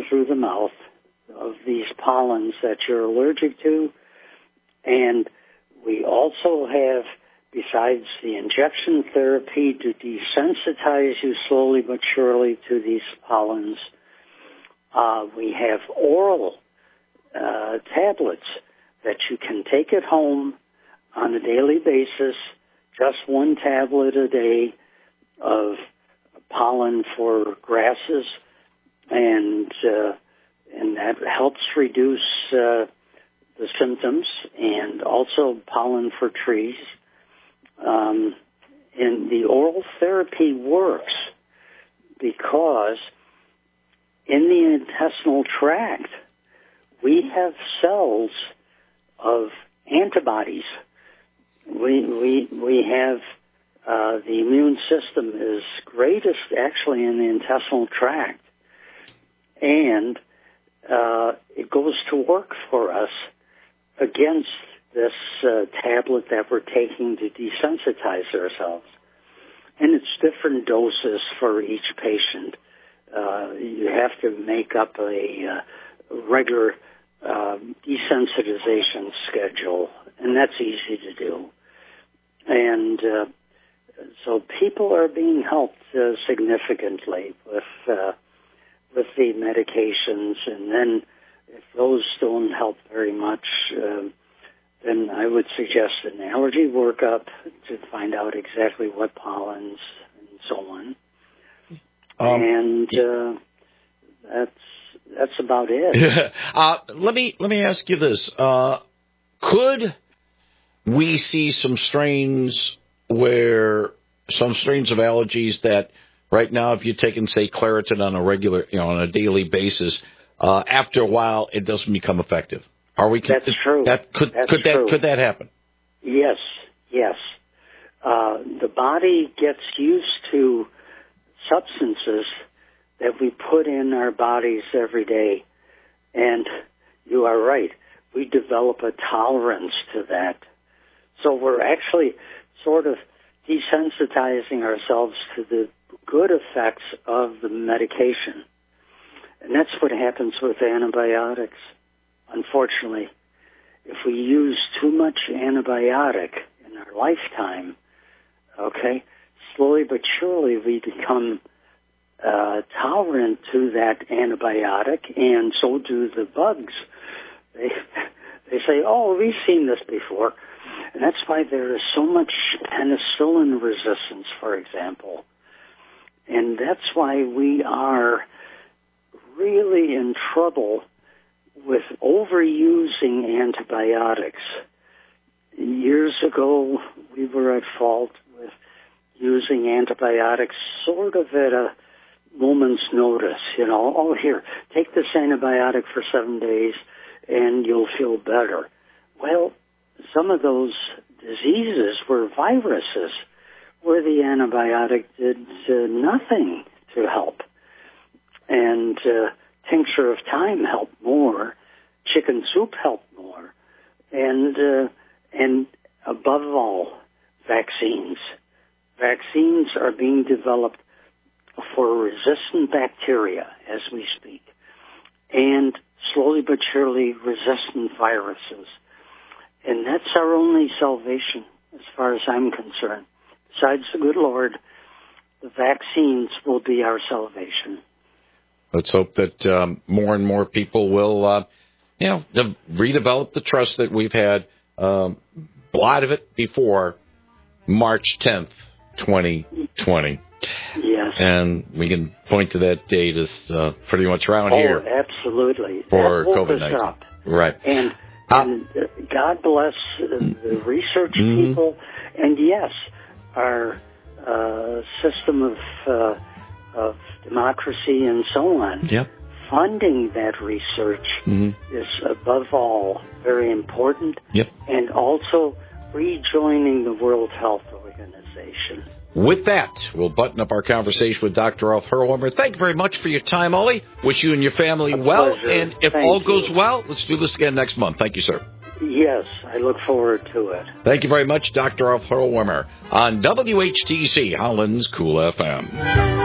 through the mouth of these pollens that you're allergic to. And we also have, besides the injection therapy to desensitize you slowly but surely to these pollens, we have oral tablets that you can take at home on a daily basis, just one tablet a day of pollen for grasses, and that helps reduce the symptoms, and also pollen for trees. And the oral therapy works because in the intestinal tract, we have cells of antibodies. We have the immune system is greatest actually in the intestinal tract, and it goes to work for us against this tablet that we're taking to desensitize ourselves. And it's different doses for each patient. You have to make up a regular desensitization schedule, and that's easy to do. And so people are being helped significantly with the medications, and then if those don't help very much, then I would suggest an allergy workup to find out exactly what pollens and so on. And that's about it. Let me ask you this: could we see some strains of allergies that right now, if you're taking, say, Claritin on a regular, on a daily basis, after a while it doesn't become effective? That's true. Could that happen? Yes. The body gets used to substances that we put in our bodies every day, and you are right. We develop a tolerance to that. So we're actually sort of desensitizing ourselves to the good effects of the medication. And that's what happens with antibiotics. Unfortunately, if we use too much antibiotic in our lifetime, slowly but surely we become tolerant to that antibiotic, and so do the bugs. They say, oh, we've seen this before. And that's why there is so much penicillin resistance, for example. And that's why we are really in trouble with overusing antibiotics. Years ago, we were at fault with using antibiotics sort of at a moment's notice. Oh, here, take this antibiotic for 7 days and you'll feel better. Well, some of those diseases were viruses where the antibiotic did nothing to help. And tincture of thyme helped more. Chicken soup helped more. And above all, vaccines. Vaccines are being developed for resistant bacteria as we speak, and slowly but surely resistant viruses. And that's our only salvation as far as I'm concerned. Besides the good Lord, the vaccines will be our salvation. Let's hope that more and more people will, redevelop the trust that we've had. A lot of it before March 10th, 2020. Yes. And we can point to that date as pretty much around here. Oh, absolutely. For COVID-19. Right. And God bless the research people. And yes, our system of democracy and so on. Yep. Funding that research is above all very important. Yep. And also rejoining the World Health Organization. With that, we'll button up our conversation with Dr. Ulf Hurlwamer. Thank you very much for your time, Ollie. Wish you and your family well. Pleasure. And if all goes well, let's do this again next month. Thank you, sir. Yes, I look forward to it. Thank you very much, Dr. Ulf Hurlwamer, on WHTC, Holland's Cool FM.